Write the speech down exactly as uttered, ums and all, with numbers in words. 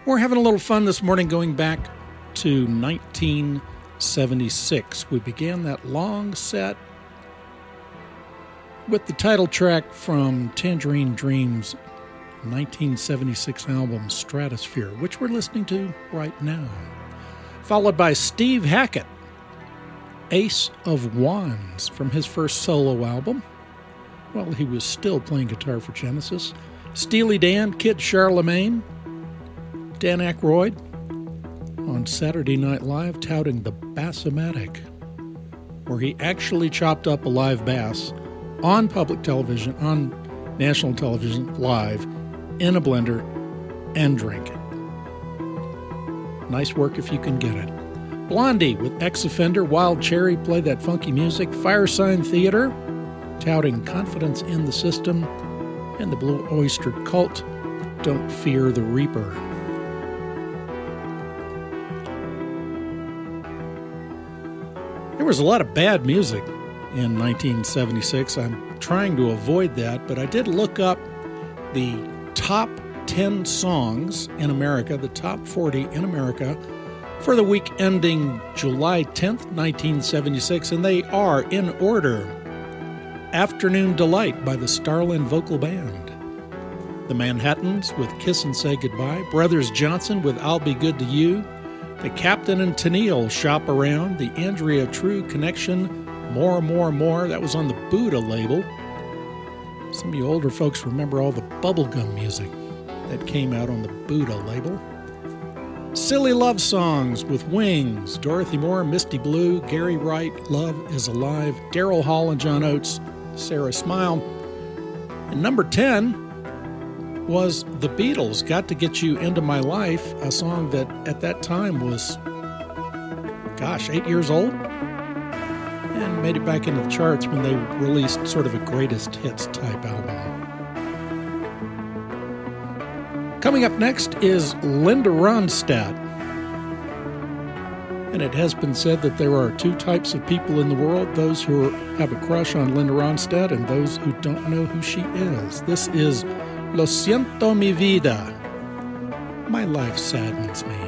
We're having a little fun this morning going back to nineteen seventy-six. We began that long set with the title track from Tangerine Dream's nineteen seventy-six album Stratosphere, which we're listening to right now. Followed by Steve Hackett, Ace of Wands, from his first solo album. Well, he was still playing guitar for Genesis. Steely Dan, Kid Charlemagne, Dan Aykroyd on Saturday Night Live touting the Bassomatic, where he actually chopped up a live bass on public television, on national television, live, in a blender, and drank it. Nice work if you can get it. Blondie with Ex-Offender, Wild Cherry play that funky music, Firesign Theater, touting confidence in the system, and the Blue Oyster Cult, Don't Fear the Reaper. There was a lot of bad music in nineteen seventy-six. I'm trying to avoid that, but I did look up the top ten songs in America, the top forty in America, for the week ending July tenth, nineteen seventy-six, and they are in order. Afternoon Delight by the Starland Vocal Band. The Manhattans with Kiss and Say Goodbye. Brothers Johnson with I'll Be Good to You. The Captain and Tennille Shop Around. The Andrea True Connection, More, More, More. That was on the Buddha label. Some of you older folks remember all the bubblegum music that came out on the Buddha label. Silly Love Songs with Wings. Dorothy Moore, Misty Blue, Gary Wright, Love is Alive. Daryl Hall and John Oates, Sarah Smile. And number ten was The Beatles, Got to Get You Into My Life, a song that at that time was, gosh, eight years old, and made it back into the charts when they released sort of a greatest hits type album. Coming up next is Linda Ronstadt. And it has been said that there are two types of people in the world, those who have a crush on Linda Ronstadt and those who don't know who she is. This is Lo Siento Mi Vida. My life saddens me.